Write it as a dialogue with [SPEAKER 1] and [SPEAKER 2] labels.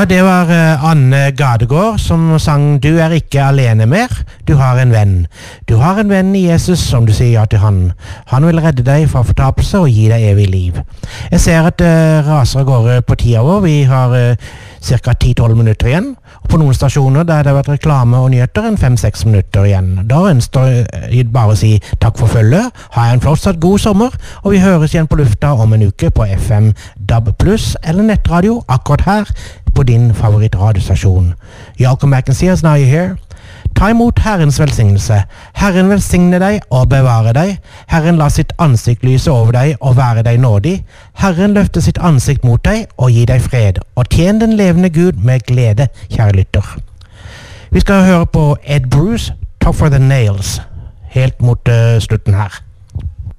[SPEAKER 1] Ja, det var Anne Gadegård som sang «Du er ikke alene mer, du har en venn». Du har en venn i Jesus som du sier ja til han. Han vil redde deg fra fortapelse og gi deg evig liv. Jeg ser at det raser av gårde på tida vår. Vi har ca. 10-12 minutter igjen. Og på noen stasjoner der det har vært reklame og nyheter 5-6 minutter igjen. Da ønsker jeg bare å si takk for følget. Ha en fortsatt god sommer, og vi høres igjen på lufta om en uke på FM, DAB+, eller nettradio akkurat her på din favorittradiostasjon. Jakob Mackensias, now you're here. Ta imot Herrens velsignelse. Herren velsigne deg og bevare deg. Herren la sitt ansikt lyse over deg og være deg nådig. Herren løfte sitt ansikt mot deg og gi deg fred. Og tjen den levende Gud med glede, kjære lytter. Vi skal høre på Ed Bruce, Tougher Than Nails, helt mot slutten her.